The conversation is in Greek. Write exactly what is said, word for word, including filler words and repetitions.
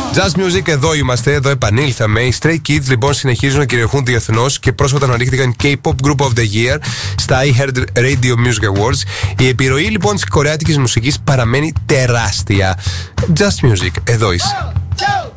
Just Music, εδώ είμαστε, εδώ επανήλθαμε. Οι Stray Kids λοιπόν συνεχίζουν να κυριαρχούν διεθνώς και πρόσφατα αναδείχθηκαν K-pop Group of the Year στα iHeart Radio Music Awards. Η επιρροή λοιπόν της κορεάτικης μουσικής παραμένει τεράστια. Just Music, εδώ είσαι.